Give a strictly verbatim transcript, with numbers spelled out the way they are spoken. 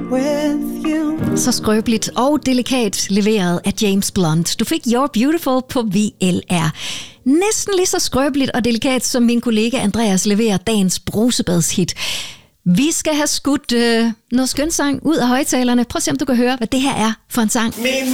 with you. Så skrøbeligt og delikat leveret af James Blunt. Du fik You're Beautiful på V L R. Næsten lige så skrøbeligt og delikat, som min kollega Andreas leverer dagens brusebadshit. Vi skal have skudt øh, noget skønsang ud af højtalerne. Prøv at se, om du kan høre, hvad det her er for en sang. Min